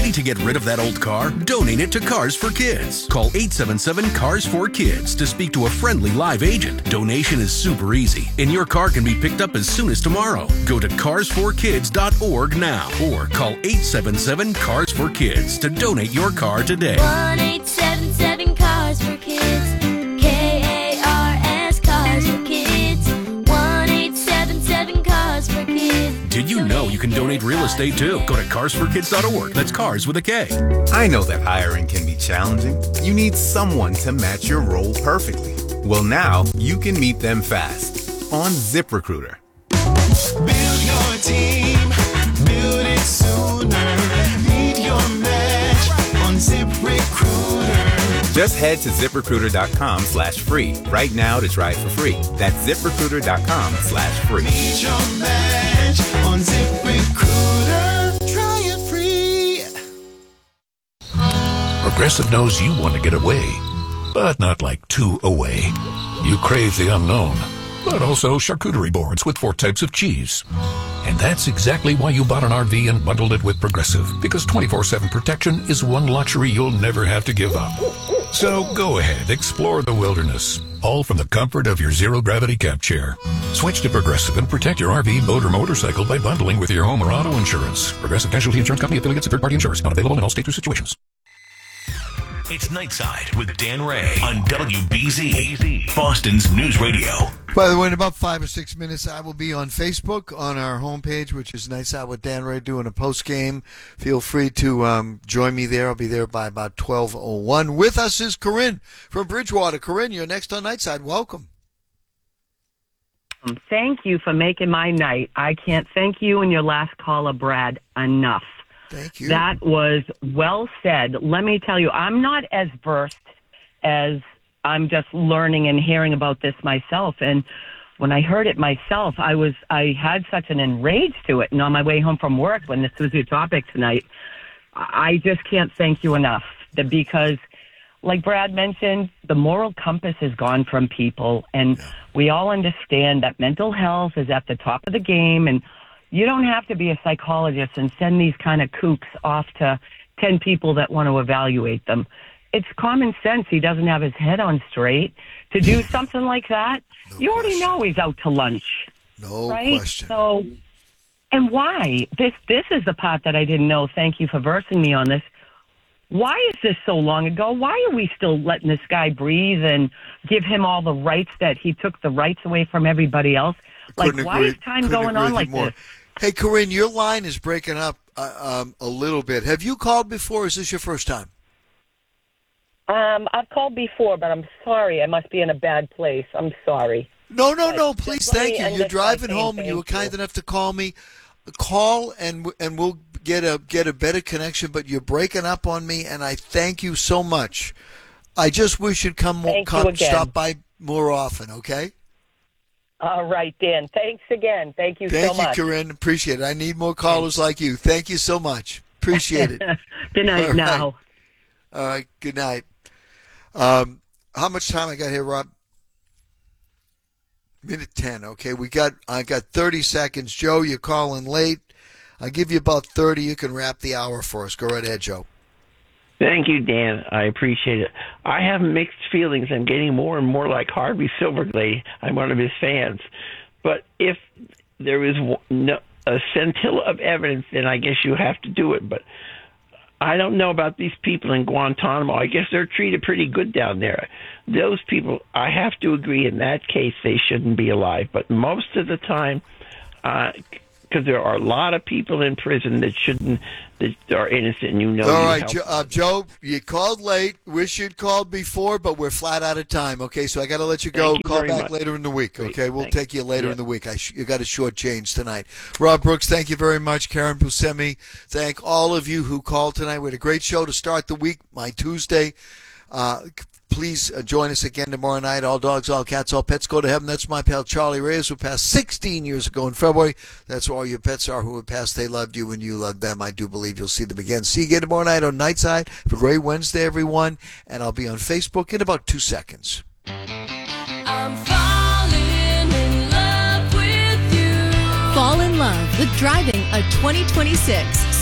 Ready to get rid of that old car? Donate it to Cars for Kids. Call 877-CARS-4-KIDS to speak to a friendly live agent. Donation is super easy, and your car can be picked up as soon as tomorrow. Go to carsforkids.org now or call 877-CARS-4-KIDS to donate your car today. 1-877-CARS-4-KIDS. KARS Cars for Kids. 1-877-CARS-4-KIDS. Did you know you can donate real estate too? Go to carsforkids.org. That's cars with a K. I know that hiring can be challenging. You need someone to match your role perfectly. Well, now you can meet them fast on ZipRecruiter. Build your team, build it sooner. Meet your match on ZipRecruiter. Just head to ZipRecruiter.com/free right now to try it for free. That's ZipRecruiter.com/free. Meet your match on ZipRecruiter. Try it free. Progressive knows you want to get away, but not like too away. You crave the unknown, but also charcuterie boards with 4 types of cheese. And that's exactly why you bought an RV and bundled it with Progressive, because 24/7 protection is one luxury you'll never have to give up. So go ahead, explore the wilderness, all from the comfort of your zero-gravity camp chair. Switch to Progressive and protect your RV, boat, or motorcycle by bundling with your home or auto insurance. Progressive Casualty Insurance Company, affiliates, and third-party insurers. Not available in all states or situations. It's Nightside with Dan Ray on WBZ, Boston's News Radio. By the way, in about 5 or 6 minutes, I will be on Facebook on our homepage, which is Nightside with Dan Ray, doing a post-game. Feel free to join me there. I'll be there by about 12:01. With us is Corinne from Bridgewater. Corinne, you're next on Nightside. Welcome. Thank you for making my night. I can't thank you and your last caller, Brad, enough. Thank you. That was well said. Let me tell you, I'm not as versed as I'm just learning and hearing about this myself. And when I heard it myself, I had such an enrage to it. And on my way home from work, when this was your topic tonight, I just can't thank you enough. Because, like Brad mentioned, the moral compass has gone from people. And we all understand that mental health is at the top of the game. And you don't have to be a psychologist and send these kind of kooks off to 10 people that want to evaluate them. It's common sense. He doesn't have his head on straight to do something like that. You already know he's out to lunch. No right? question. So, and why? This is the part that I didn't know. Thank you for versing me on this. Why is this so long ago? Why are we still letting this guy breathe and give him all the rights that he took the rights away from everybody else? Like, why is time going on like this? Hey, Corinne, your line is breaking up a little bit. Have you called before, or is this your first time? I've called before, but I'm sorry. I must be in a bad place. I'm sorry. No. Please, thank you. You're driving home, and you were kind enough to call me. Call, and we'll get a better connection. But you're breaking up on me, and I thank you so much. I just wish you'd stop by more often. Okay. All right, Dan. Thanks again. Thank you so much. Thank you, Corinne. Appreciate it. I need more callers like you. Thank you so much. Appreciate it. Good night now. All right. Good night. How much time I got here, Rob? Minute 10. Okay. I got 30 seconds. Joe, you're calling late. I'll give you about 30. You can wrap the hour for us. Go right ahead, Joe. Thank you, Dan. I appreciate it. I have mixed feelings. I'm getting more and more like Harvey Silverglade. I'm one of his fans. But if there is a scintilla of evidence, then I guess you have to do it. But I don't know about these people in Guantanamo. I guess they're treated pretty good down there. Those people, I have to agree, in that case, they shouldn't be alive. But most of the time, because there are a lot of people in prison that are innocent, and you know. All right, Joe, you called late. Wish you'd called before, but we're flat out of time. Okay, so I got to let you go. Thank you Call very back much. later in the week. Okay, Great. we'll take you later in the week. You got a short change tonight. Rob Brooks, thank you very much. Karen Buscemi, thank all of you who called tonight. We had a great show to start the week, my Tuesday. Please join us again tomorrow night. All dogs, all cats, all pets go to heaven. That's my pal Charlie Reyes, who passed 16 years ago in February. That's where all your pets are who have passed. They loved you and you loved them. I do believe you'll see them again. See you again tomorrow night on Nightside. Have a great Wednesday, everyone. And I'll be on Facebook in about 2 seconds. I'm falling in love with you. Fall in love with driving a 2026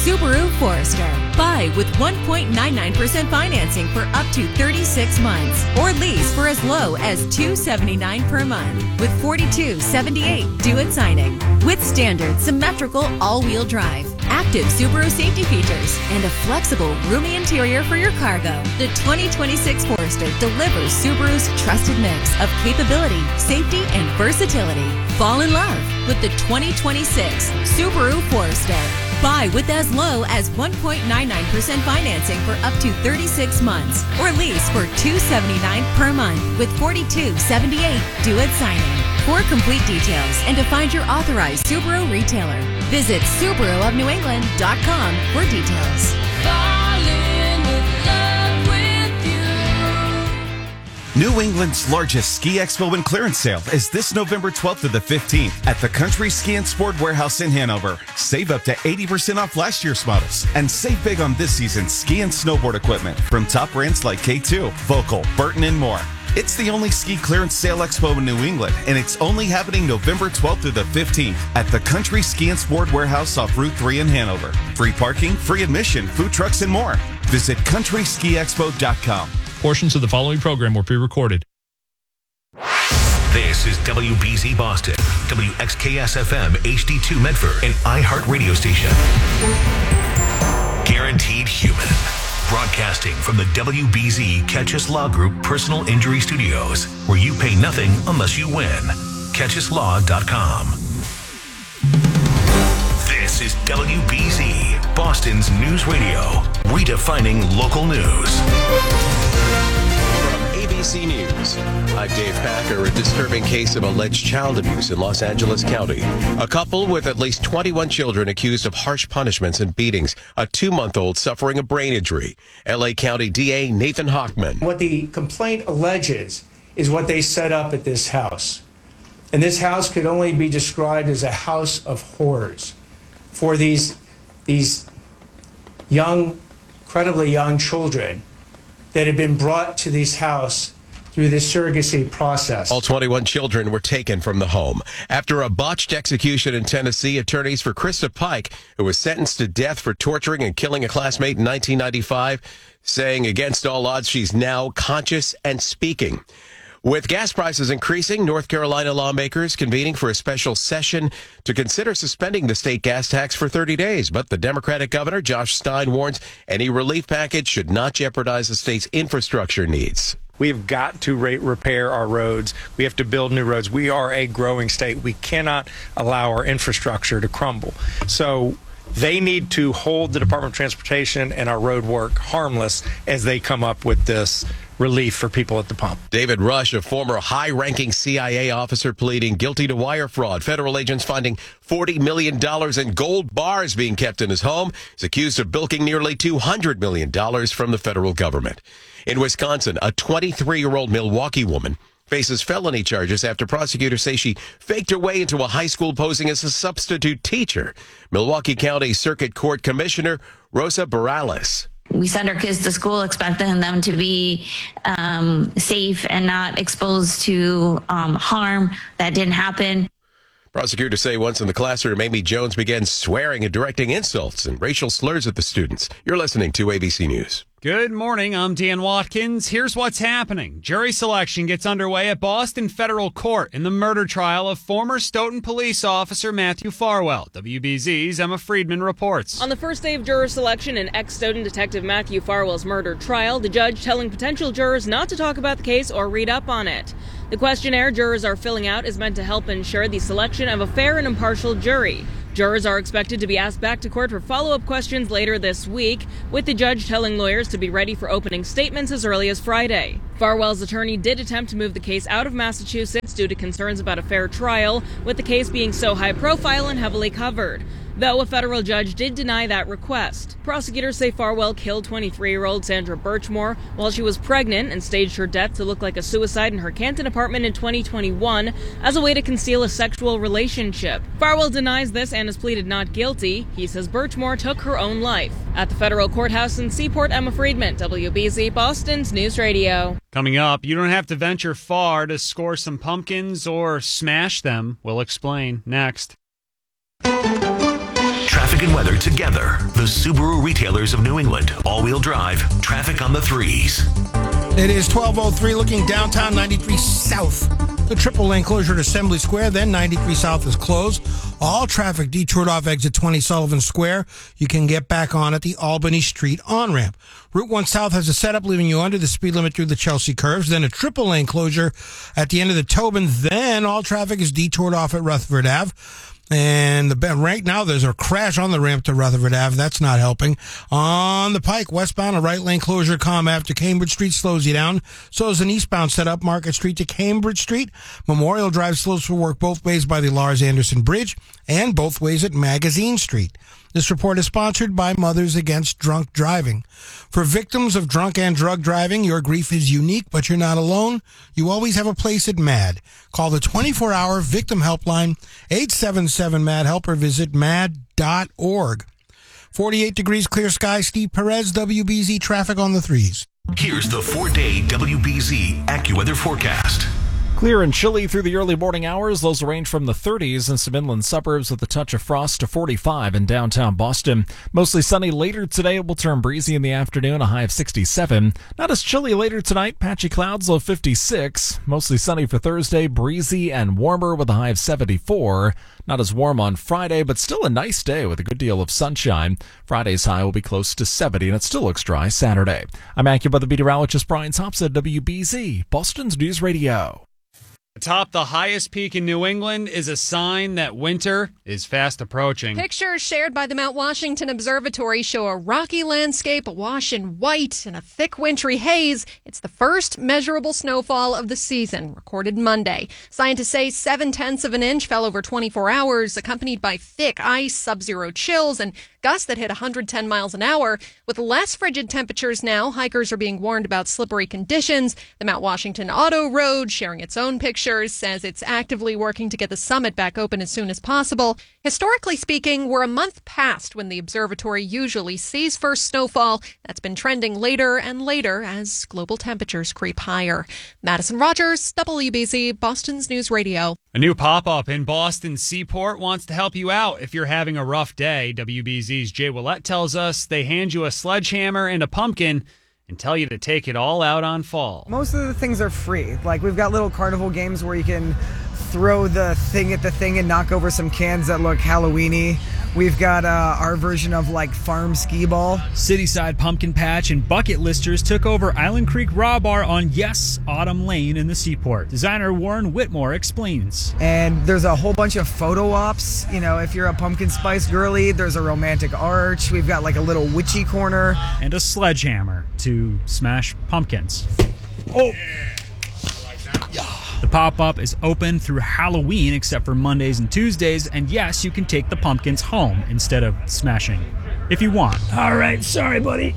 Subaru Forester. Buy with 1.99% financing for up to 36 months or lease for as low as $279 per month with $42.78 due at signing. With standard symmetrical all-wheel drive, active Subaru safety features, and a flexible, roomy interior for your cargo, the 2026 Forester delivers Subaru's trusted mix of capability, safety, and versatility. Fall in love with the 2026 Subaru Forester. Buy with as low as 1.99% financing for up to 36 months or lease for $279 per month with $42.78 due at signing. For complete details and to find your authorized Subaru retailer, visit SubaruofNewEngland.com for details. Falling in love with you. New England's largest ski expo and clearance sale is this November 12th to the 15th at the Country Ski and Sport Warehouse in Hanover. Save up to 80% off last year's models and save big on this season's ski and snowboard equipment from top brands like K2, Volkel, Burton, and more. It's the only ski clearance sale expo in New England, and it's only happening November 12th through the 15th at the Country Ski and Sport Warehouse off Route 3 in Hanover. Free parking, free admission, food trucks, and more. Visit CountrySkiExpo.com. Portions of the following program were pre-recorded. This is WBZ Boston, WXKS-FM HD2 Medford, and iHeart Radio Station. Guaranteed Human. Broadcasting from the WBZ Catchus Law Group Personal Injury Studios, where you pay nothing unless you win. CatchusLaw.com. This is WBZ, Boston's news radio, redefining local news. ABC News. I'm Dave Packer. A disturbing case of alleged child abuse in Los Angeles County. A couple with at least 21 children accused of harsh punishments and beatings. A 2-month-old suffering a brain injury. L.A. County DA Nathan Hochman. What the complaint alleges is what they set up at this house. And this house could only be described as a house of horrors for these young, incredibly young children that had been brought to this house through the surrogacy process. All 21 children were taken from the home. After a botched execution in Tennessee, attorneys for Krista Pike, who was sentenced to death for torturing and killing a classmate in 1995, saying against all odds she's now conscious and speaking. With gas prices increasing, North Carolina lawmakers convening for a special session to consider suspending the state gas tax for 30 days. But the Democratic governor, Josh Stein, warns any relief package should not jeopardize the state's infrastructure needs. We've got to repair our roads. We have to build new roads. We are a growing state. We cannot allow our infrastructure to crumble. So they need to hold the Department of Transportation and our road work harmless as they come up with this relief for people at the pump. David Rush, a former high-ranking CIA officer pleading guilty to wire fraud. Federal agents finding $40 million in gold bars being kept in his home. He's accused of bilking nearly $200 million from the federal government. In Wisconsin, a 23-year-old Milwaukee woman faces felony charges after prosecutors say she faked her way into a high school posing as a substitute teacher. Milwaukee County Circuit Court Commissioner Rosa Barales. We send our kids to school expecting them to be safe and not exposed to harm. That didn't happen. Prosecutors say once in the classroom, Amy Jones began swearing and directing insults and racial slurs at the students. You're listening to ABC News. Good morning. I'm Dan Watkins. Here's what's happening. Jury selection gets underway at Boston Federal Court in the murder trial of former Stoughton police officer Matthew Farwell. WBZ's Emma Friedman reports. On the first day of juror selection in ex-Stoughton detective Matthew Farwell's murder trial, the judge telling potential jurors not to talk about the case or read up on it. The questionnaire jurors are filling out is meant to help ensure the selection of a fair and impartial jury. Jurors are expected to be asked back to court for follow-up questions later this week, with the judge telling lawyers to be ready for opening statements as early as Friday. Farwell's attorney did attempt to move the case out of Massachusetts due to concerns about a fair trial, with the case being so high-profile and heavily covered. Though a federal judge did deny that request. Prosecutors say Farwell killed 23-year-old Sandra Birchmore while she was pregnant and staged her death to look like a suicide in her Canton apartment in 2021 as a way to conceal a sexual relationship. Farwell denies this and has pleaded not guilty. He says Birchmore took her own life. At the federal courthouse in Seaport, Emma Friedman, WBZ Boston's News Radio. Coming up, you don't have to venture far to score some pumpkins or smash them. We'll explain next. Traffic and weather together. The Subaru retailers of New England. All-wheel drive. Traffic on the 3s. It is 12:03 looking downtown 93 South. The triple lane closure at Assembly Square, then 93 South is closed. All traffic detoured off exit 20 Sullivan Square. You can get back on at the Albany Street on-ramp. Route 1 South has a setup leaving you under the speed limit through the Chelsea curves, then a triple lane closure at the end of the Tobin. Then all traffic is detoured off at Rutherford Ave. And right now, there's a crash on the ramp to Rutherford Ave. That's not helping. On the Pike, westbound, a right lane closure after Cambridge Street slows you down. So is an eastbound setup, Market Street to Cambridge Street. Memorial Drive slows for work both ways by the Lars Anderson Bridge and both ways at Magazine Street. This report is sponsored by Mothers Against Drunk Driving. For victims of drunk and drug driving, your grief is unique, but you're not alone. You always have a place at MAD. Call the 24-hour victim helpline, 877-MAD-HELP, or visit mad.org. 48 degrees, clear sky. Steve Perez, WBZ traffic on the 3s. Here's the 4-day WBZ AccuWeather forecast. Clear and chilly through the early morning hours. Lows range from the 30s in some inland suburbs with a touch of frost to 45 in downtown Boston. Mostly sunny later today. It will turn breezy in the afternoon, a high of 67. Not as chilly later tonight. Patchy clouds, low 56. Mostly sunny for Thursday, breezy and warmer with a high of 74. Not as warm on Friday, but still a nice day with a good deal of sunshine. Friday's high will be close to 70, and it still looks dry Saturday. I'm AccuWeather meteorologist Brian Thompson, WBZ, Boston's News Radio. Atop the highest peak in New England is a sign that winter is fast approaching. Pictures shared by the Mount Washington Observatory show a rocky landscape awash in white and a thick wintry haze. It's the first measurable snowfall of the season, recorded Monday. Scientists say 0.7 of an inch fell over 24 hours, accompanied by thick ice, sub-zero chills, and gusts that hit 110 miles an hour. With less frigid temperatures now, hikers are being warned about slippery conditions. The Mount Washington Auto Road, sharing its own pictures, says it's actively working to get the summit back open as soon as possible. Historically speaking, we're a month past when the observatory usually sees first snowfall. That's been trending later and later as global temperatures creep higher. Madison Rogers, WBZ, Boston's News Radio. A new pop-up in Boston Seaport wants to help you out if you're having a rough day. WBZ's Jay Willett tells us they hand you a sledgehammer and a pumpkin and tell you to take it all out on fall. Most of the things are free. Like, we've got little carnival games where you can throw the thing at the thing and knock over some cans that look Halloween-y. We've got our version of, like, farm skee ball. Cityside Pumpkin Patch and bucket listers took over Island Creek Raw Bar on Yes Autumn Lane in the Seaport. Designer Warren Whitmore explains. And there's a whole bunch of photo ops. You know, if you're a pumpkin spice girly, there's a romantic arch. We've got, like, a little witchy corner. And a sledgehammer to smash pumpkins. Oh! The pop-up is open through Halloween except for Mondays and Tuesdays, and yes, you can take the pumpkins home instead of smashing, if you want. All right, sorry, buddy.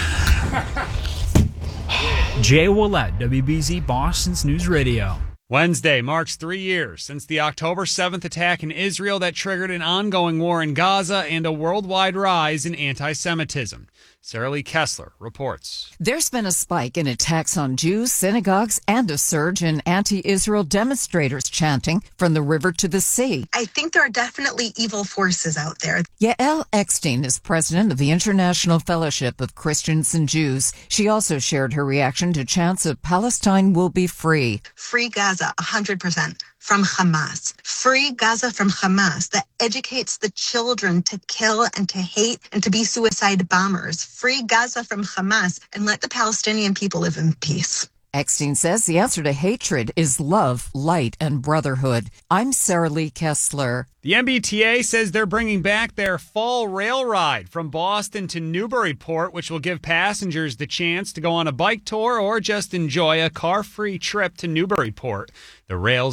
Jay Willett, WBZ, Boston's News Radio. Wednesday marks 3 years since the October 7th attack in Israel that triggered an ongoing war in Gaza and a worldwide rise in anti-Semitism. Sarah Lee Kessler reports. There's been a spike in attacks on Jews, synagogues, and a surge in anti-Israel demonstrators chanting from the river to the sea. I think there are definitely evil forces out there. Yael Eckstein is president of the International Fellowship of Christians and Jews. She also shared her reaction to chants of Palestine will be free. Free Gaza, 100%. From Hamas. Free Gaza from Hamas that educates the children to kill and to hate and to be suicide bombers. Free Gaza from Hamas and let the Palestinian people live in peace. Eckstein says the answer to hatred is love, light, and brotherhood. I'm Sarah Lee Kessler. The MBTA says they're bringing back their fall rail ride from Boston to Newburyport, which will give passengers the chance to go on a bike tour or just enjoy a car-free trip to Newburyport. The rails